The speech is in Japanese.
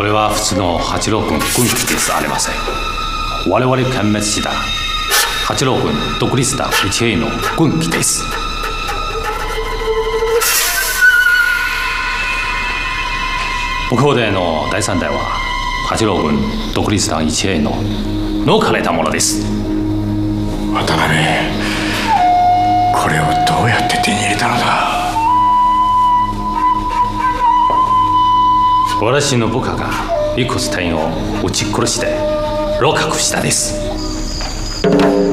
これは普通の八郎軍軍旗ですありません。我々殲滅した八郎軍独立団一兵の軍旗です。向こうでの第3代は八郎軍独立団一兵の抜かれたものです。 渡辺、これをどうやって手に入れたのだ。 私の部下がイコス隊員を撃ち殺して露獲したです。